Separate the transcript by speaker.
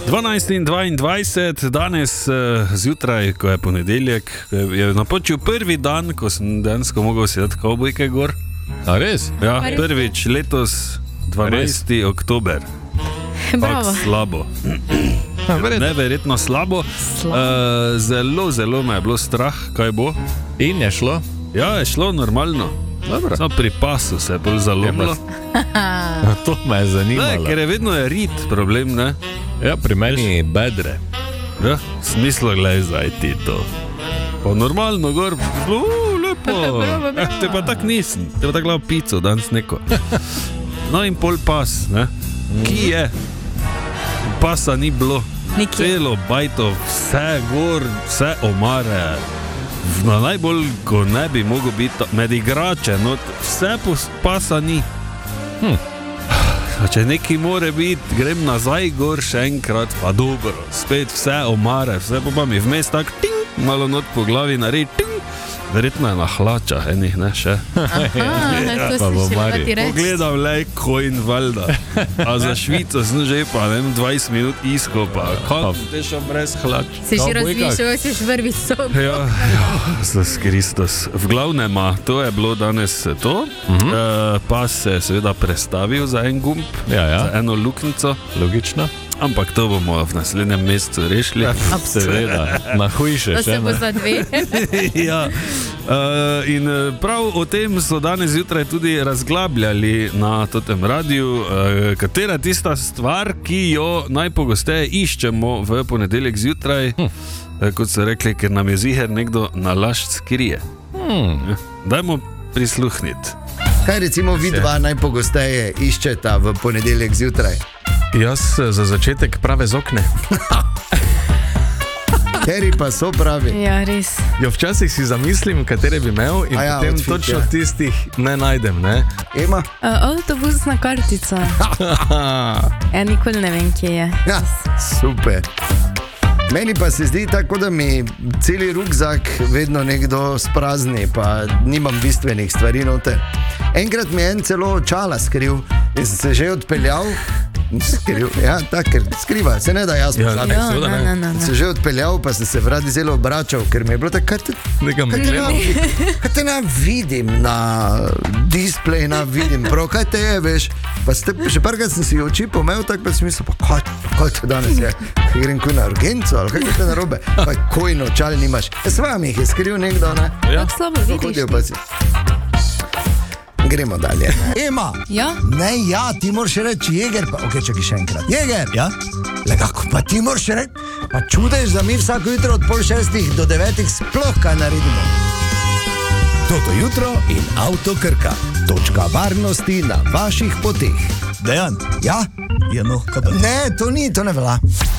Speaker 1: 12 in 22, danes zjutraj, ko je ponedeljek, je napočil prvi dan, ko sem dejansko mogel sedeti kavbojke gor.
Speaker 2: A res?
Speaker 1: Ja, prvič letos, 12. oktober.
Speaker 3: Bravo.
Speaker 1: Slabo. Neverjetno slabo. Zelo, zelo me je bilo strah, kaj bo.
Speaker 2: In je šlo?
Speaker 1: Ja, je šlo normalno.
Speaker 2: Dobro.
Speaker 1: Samo pri pasu se je bolj zalomilo.
Speaker 2: To me je zanimalo.
Speaker 1: Ne, ker je vedno je rit problem, ne?
Speaker 2: Ja, pri meni bedre.
Speaker 1: Ja, smislo gledaj zdaj ti to. Pa normalno gor, lepo. Te pa tak nisem, te pa tak gledal pico, danes neko. No in pol pas, ne? Ki je? Pasa ni bilo. Celo bajto, vse gor, vse omare. Na najbolj, ko ne bi mogel biti med igrače, no, vse pasa ni. Če nekaj more biti, grem nazaj gor še enkrat, pa dobro, spet vse omare, vse pa mi vmes tak ting, malo not po glavi naredi ting. Verjetno je na hlačah enih, ne še. Pogledam le, coin valda. A za Švico sem že pa 20 minut iskal, pa kako te šel brez hlač.
Speaker 3: Si že razmišljal, si že vrvi sob.
Speaker 1: Ja, Jezus Kristus. V glavnem, to je bilo danes to. Pas se je seveda prestavil za en gumb, za eno luknjico.
Speaker 2: Logično.
Speaker 1: Ampak to bomo v naslednjem mesecu rešili.
Speaker 2: Seveda, na hujše
Speaker 3: To
Speaker 2: še.
Speaker 3: se bo za dve.
Speaker 1: Ja. In prav o tem so danes zjutraj tudi razglabljali na totem radiju, katera tista stvar, ki jo najpogosteje iščemo v ponedeljek zjutraj, kot so rekli, ker nam je ziher nekdo nalašč skrije. Dajmo prisluhniti.
Speaker 4: Kaj recimo vidva najpogosteje iščeta v ponedeljek zjutraj?
Speaker 2: Jaz za začetek prave z okne.
Speaker 4: Kateri pa so pravi?
Speaker 3: Ja, res.
Speaker 2: Jo, včasih si zamislim, katere bi imel in potem
Speaker 4: outfit,
Speaker 2: točno
Speaker 4: ja.
Speaker 2: tistih ne najdem, ne?
Speaker 4: Ema?
Speaker 3: Avtobusna kartica. Ja, nikoli ne vem, kje je.
Speaker 4: Ja, super. Meni pa se zdi tako, da mi celi rukzak vedno nekdo sprazni, pa nimam bistvenih stvari noter. Enkrat mi je en celo očala skril in sem se že odpeljal. Ja, tako, ker skriva, se ne da jaz pozabiti. Se že odpeljal, pa sem se vrati zelo obračal, ker mi je bilo tako, kaj te ne vidim na display, ne vidim, prav, kaj te je, veš. Pa še parkrat sem si oči pomel, tako pa sem mislil, pa kaj to danes je, grem kuj na urgenco, ali kaj je to narobe, pa kojno očal nimaš. S vami jih je skril nekdo, ne?
Speaker 3: Ja. Tako slabo vidiš.
Speaker 4: Gremo dalje. Ema!
Speaker 3: Ja?
Speaker 4: Ne, ja, ti moraš reči Jeger, pa ok, čakaj še enkrat. Jeger!
Speaker 2: Ja?
Speaker 4: Lekako, pa ti moraš reči, pa čudeš, da mi vsako jutro od 5:30 do 9 sploh kaj naredimo. Toto jutro in Avto Krka. Točka varnosti na vaših poteh.
Speaker 5: Dejan?
Speaker 4: Ja?
Speaker 5: Ja, no, kaj pa?
Speaker 4: Ne, to ni, to ne velja.